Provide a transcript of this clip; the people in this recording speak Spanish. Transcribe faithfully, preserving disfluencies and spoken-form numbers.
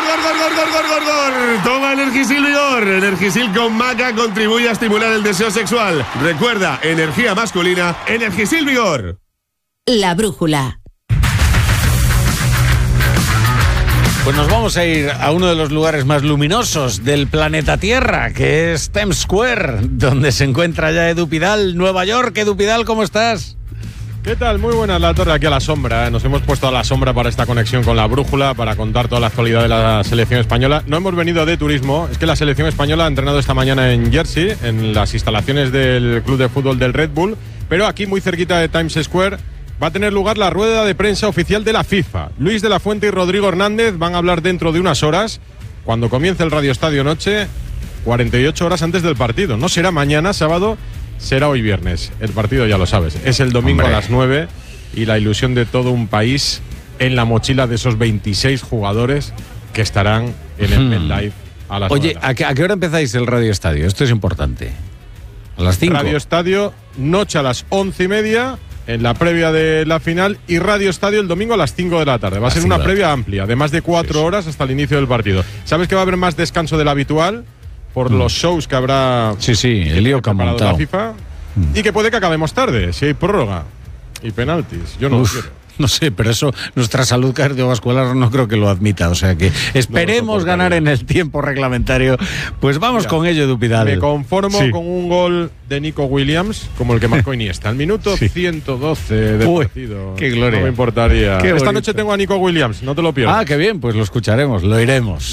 gor, gor, gor, gor, gor, gor, gor. Toma Energisil Vigor. Energisil con maca contribuye a estimular el deseo sexual. Recuerda, energía masculina, Energisil Vigor. La brújula. Pues nos vamos a ir a uno de los lugares más luminosos del planeta Tierra, que es Times Square, donde se encuentra ya Edu Pidal, Nueva York. Edu Pidal, ¿cómo estás? ¿Qué tal? Muy buena la torre aquí a la sombra. Nos hemos puesto a la sombra para esta conexión con la brújula, para contar toda la actualidad de la selección española. No hemos venido de turismo, es que la selección española ha entrenado esta mañana en Jersey, en las instalaciones del club de fútbol del Red Bull, pero aquí muy cerquita de Times Square va a tener lugar la rueda de prensa oficial de la FIFA. Luis de la Fuente y Rodrigo Hernández van a hablar dentro de unas horas, cuando comience el Radio Estadio Noche, cuarenta y ocho horas antes del partido. No será mañana, sábado, será hoy viernes. El partido ya lo sabes, es el domingo Hombre. a las nueve y la ilusión de todo un país en la mochila de esos veintiséis jugadores que estarán en el hmm. MetLife a las Oye, nueve. ¿a qué, ¿a qué hora empezáis el Radio Estadio? Esto es importante. ¿A las cinco? Radio Estadio, noche a las once y media, en la previa de la final, y Radio Estadio el domingo a las cinco de la tarde. Va a ser una previa amplia, de más de cuatro sí, sí. horas hasta el inicio del partido. ¿Sabes que va a haber más descanso del habitual? Por mm. los shows que habrá. Sí, sí, el lío que ha montado la FIFA. Mm. Y que puede que acabemos tarde, si hay prórroga y penaltis. Yo no Uf, lo quiero. No sé, pero eso nuestra salud cardiovascular no creo que lo admita. O sea que esperemos no ganar en el tiempo reglamentario. Pues vamos Mira, con ello, Edu Pidal. Me conformo sí. con un gol de Nico Williams, como el que marcó Iniesta. Al minuto sí. ciento doce del Uy, partido. Qué gloria. No me importaría. Qué Esta bonito. noche tengo a Nico Williams, no te lo pierdas. Ah, qué bien, pues lo escucharemos, lo iremos.